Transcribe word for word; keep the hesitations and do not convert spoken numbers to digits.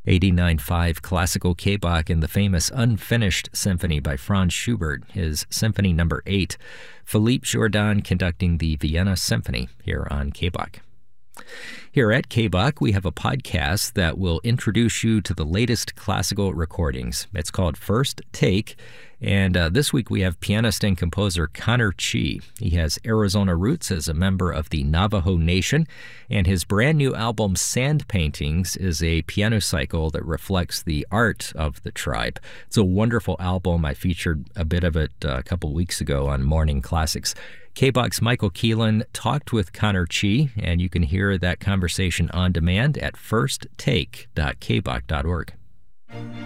eighty-nine five classical K-Bach and the famous Unfinished Symphony by Franz Schubert, his Symphony Number eight. Philippe Jourdan conducting the Vienna Symphony here on K-Bach. Here at K-Bach, we have a podcast that will introduce you to the latest classical recordings. It's called First Take, and uh, this week we have pianist and composer Connor Chea. He has Arizona roots as a member of the Navajo Nation, and his brand new album Sand Paintings is a piano cycle that reflects the art of the tribe. It's a wonderful album. I featured a bit of it uh, a couple weeks ago on Morning Classics. K-Bach's Michael Keelan talked with Connor Chea, and you can hear that conversation on demand at first take dot k bach dot org.